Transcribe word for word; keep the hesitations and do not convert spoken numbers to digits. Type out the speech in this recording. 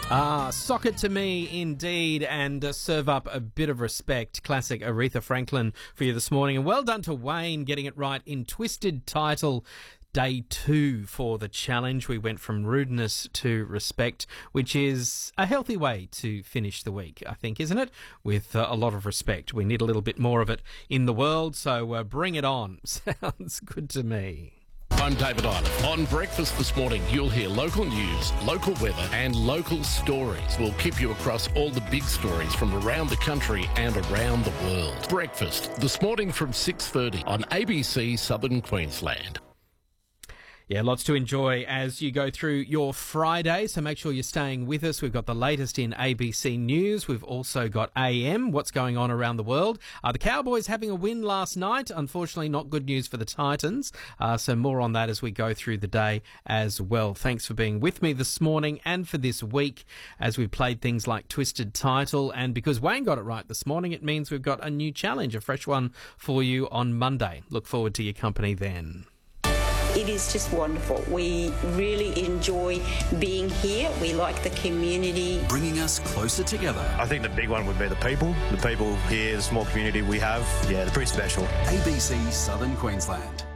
Ah, sock it to me indeed, and uh, serve up a bit of respect. Classic Aretha Franklin for you this morning. And well done to Wayne getting it right in Twisted Title. Day two for the challenge. We went from rudeness to respect, which is a healthy way to finish the week, I think, isn't it? With uh, a lot of respect. We need a little bit more of it in the world, so uh, bring it on. Sounds good to me. I'm David Island. On Breakfast this morning, you'll hear local news, local weather and local stories. We'll keep you across all the big stories from around the country and around the world. Breakfast this morning from six thirty on A B C Southern Queensland. Yeah, lots to enjoy as you go through your Friday, so make sure you're staying with us. We've got the latest in A B C News. We've also got A M, what's going on around the world. Uh, the Cowboys having a win last night. Unfortunately, not good news for the Titans. Uh, so more on that as we go through the day as well. Thanks for being with me this morning and for this week as we played things like Twisted Title. And because Wayne got it right this morning, it means we've got a new challenge, a fresh one for you on Monday. Look forward to your company then. It is just wonderful. We really enjoy being here. We like the community. Bringing us closer together. I think the big one would be the people. The people here, the small community we have, yeah, they're pretty special. A B C Southern Queensland.